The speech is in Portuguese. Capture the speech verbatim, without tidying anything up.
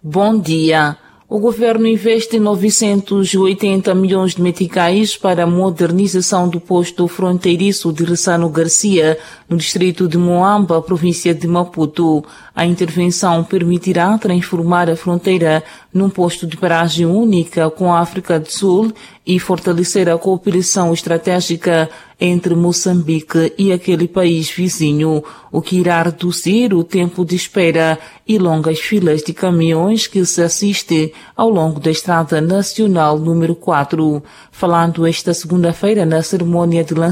Bom dia. O governo investe novecentos e oitenta milhões de meticais para a modernização do posto fronteiriço de Ressano Garcia, no distrito de Moamba, província de Maputo. A intervenção permitirá transformar a fronteira num posto de paragem única com a África do Sul e fortalecer a cooperação estratégica entre Moçambique e aquele país vizinho, o que irá reduzir o tempo de espera e longas filas de caminhões que se assiste ao longo da Estrada Nacional número quatro. Falando esta segunda-feira na cerimônia de lançamento